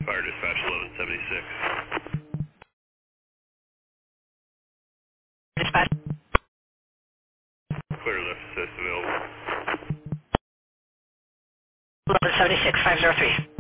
Fire dispatch 1176. Dispatch Clear lift assist available. 1176, 503.